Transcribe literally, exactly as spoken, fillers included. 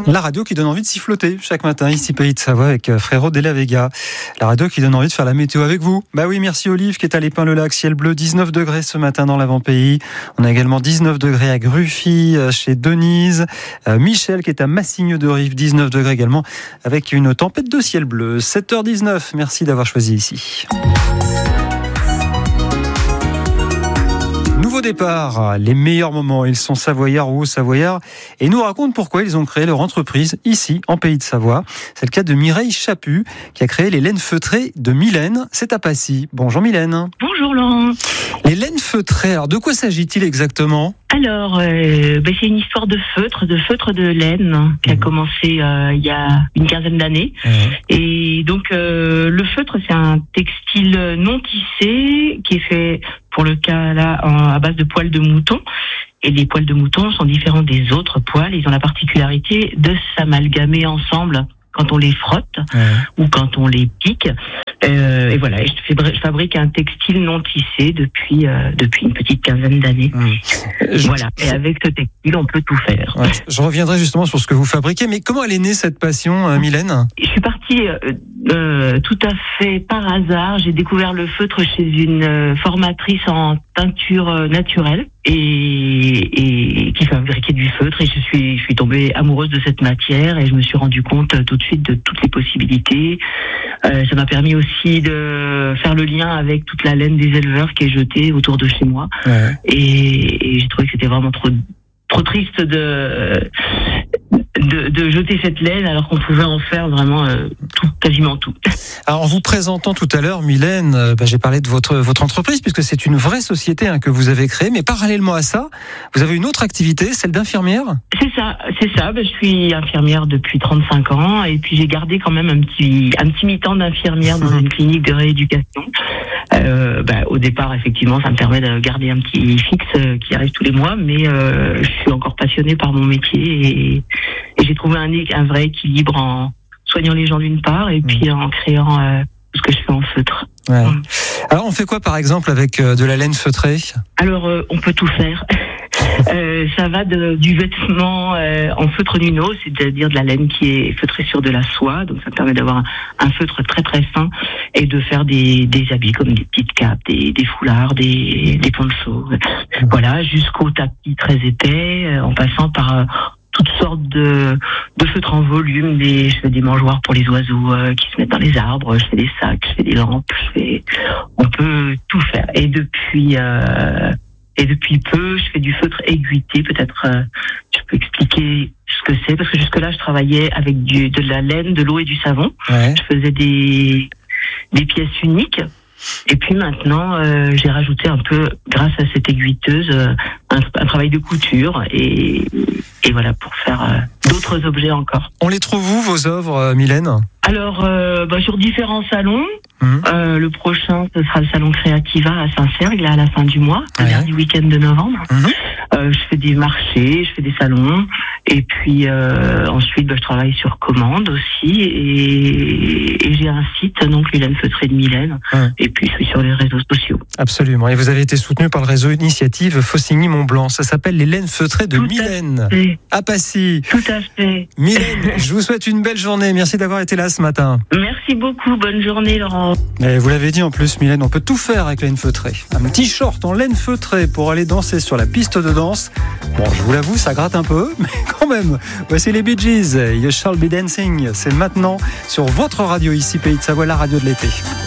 La radio qui donne envie de s'y flotter chaque matin, ici Pays de Savoie avec Frérot de la Vega. La radio qui donne envie de faire la météo avec vous. Bah oui, merci Olive qui est à l'Épin-le-Lac, ciel bleu, dix-neuf degrés ce matin dans l'avant-pays. On a également dix-neuf degrés à Gruffy, chez Denise. Euh, Michel qui est à Massigne-de-Rive, dix-neuf degrés également, avec une tempête de ciel bleu. sept heures dix-neuf, merci d'avoir choisi ici. Nouveau départ, les meilleurs moments, ils sont savoyards ou savoyards et nous racontent pourquoi ils ont créé leur entreprise ici, en Pays de Savoie. C'est le cas de Mireille Chaput qui a créé les laines feutrées de Mylène, c'est à Passy. Bonjour Mylène. Bonjour Laurent. Les laines feutrées, alors de quoi s'agit-il exactement ? Alors, euh, ben c'est une histoire de feutre, de feutre de laine qui a mmh. commencé euh, il y a une quinzaine d'années. Mmh. Et donc, euh, le feutre, c'est un textile non tissé qui est fait, pour le cas là, en, à base de poils de mouton. Et les poils de mouton sont différents des autres poils. Ils ont la particularité de s'amalgamer ensemble quand on les frotte mmh. ou quand on les pique. Euh, et voilà, je, fais, je fabrique un textile non tissé depuis euh, depuis une petite quinzaine d'années. Mmh. Je... Voilà, et avec ce textile, on peut tout faire. Ouais, je reviendrai justement sur ce que vous fabriquez, mais comment elle est née cette passion, euh, Mylène ? Je suis partie euh, euh, tout à fait par hasard. J'ai découvert le feutre chez une euh, formatrice en teinture euh, naturelle et, et qui fabriquait du feutre. Et je suis je suis tombée amoureuse de cette matière et je me suis rendu compte euh, tout de suite de toutes les possibilités. Euh, ça m'a permis aussi de faire le lien avec toute la laine des éleveurs qui est jetée autour de chez moi. Ouais. Et, et j'ai trouvé que c'était vraiment trop, trop triste de, de, de jeter cette laine alors qu'on pouvait en faire vraiment euh, tout, quasiment tout. Alors en vous présentant tout à l'heure, Mylène, euh, bah, j'ai parlé de votre, votre entreprise puisque c'est une vraie société hein, que vous avez créée, mais parallèlement à ça, vous avez une autre activité, celle d'infirmière ? C'est ça, c'est ça. Bah, je suis infirmière depuis trente-cinq ans et puis j'ai gardé quand même un petit, un petit mi-temps d'infirmière dans une clinique de rééducation. Euh, bah, au départ, effectivement, ça me permet de garder un petit fixe euh, qui arrive tous les mois, mais euh, je suis encore passionnée par mon métier et, et j'ai trouvé un, un vrai équilibre en soignant les gens d'une part et puis en créant euh, tout ce que je fais en feutre. Ouais. Mmh. Alors, on fait quoi par exemple avec euh, de la laine feutrée ? Alors, euh, on peut tout faire. Euh, ça va de, du vêtement euh, en feutre nuno, c'est-à-dire de la laine qui est feutrée sur de la soie, donc ça permet d'avoir un, un feutre très très fin et de faire des, des habits comme des petites capes, des, des foulards, des, des ponchos, voilà, jusqu'au tapis très épais, euh, en passant par euh, toutes sortes de, de feutres en volume. Des, je fais des mangeoires pour les oiseaux euh, qui se mettent dans les arbres, je fais des sacs, je fais des lampes, je fais, on peut tout faire. Et depuis euh, Et depuis peu, je fais du feutre aiguilleté. Peut-être, euh, je peux expliquer ce que c'est, parce que jusque-là, je travaillais avec du, de la laine, de l'eau et du savon. Ouais. Je faisais des, des pièces uniques. Et puis maintenant, euh, j'ai rajouté un peu, grâce à cette aiguilleteuse, euh, un, un travail de couture. Et, et voilà, pour faire euh, d'autres objets encore. On les trouve où, vos œuvres, euh, Mylène ? Alors, euh, bah, sur différents salons. Mmh. Euh, le prochain, ce sera le salon Créativa à Saint-Cergue, là, à la fin du mois, le ouais. dernier week-end de novembre. Mmh. Euh, je fais des marchés, je fais des salons, et puis euh, ensuite, bah, je travaille sur commande aussi, et, et j'ai un site, donc les laines feutrées de Mylène, mmh. et puis je suis sur les réseaux sociaux. Absolument, et vous avez été soutenu par le réseau Initiative Faucigny-Mont-Blanc. Ça s'appelle les laines feutrées de Tout Mylène, à, à Passy. Tout à fait. Mylène, je vous souhaite une belle journée. Merci d'avoir été là ce matin. Merci beaucoup, bonne journée Laurent. Et vous l'avez dit en plus, Mylène, on peut tout faire avec la laine feutrée. Un petit short en laine feutrée pour aller danser sur la piste de danse. Bon, je vous l'avoue, ça gratte un peu, mais quand même. Voici les Bee Gees, You Shall Be Dancing. C'est maintenant sur votre radio ici, Pays de Savoie, la radio de l'été.